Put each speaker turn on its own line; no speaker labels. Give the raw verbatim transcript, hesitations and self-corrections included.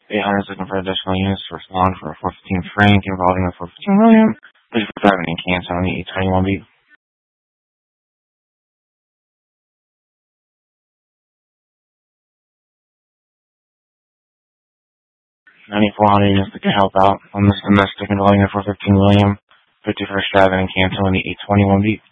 eight hundred is looking for additional units to respond for a four fifteen Frank involving the four fifteen William. Please for driving and cancel on the eight twenty-one beat. ninety-four hundred units that can help out on this domestic involving the four fifteen William. fifty-first driving and cancel on the eight twenty-one beat.